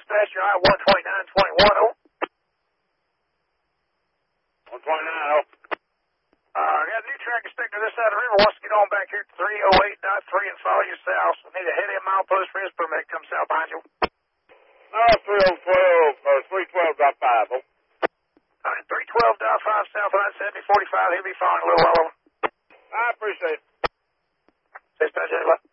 Dispatcher, I 129.21, oh. 129, oh. Got a new track inspector this side of the river. Wants to get on back here to 308.3 and follow you south. We need a head-in milepost for his permit. Come south behind you. No, 312.5, oh. All right, 312.5 south line 7045. He'll be following a little while over. I appreciate it. Dispatch,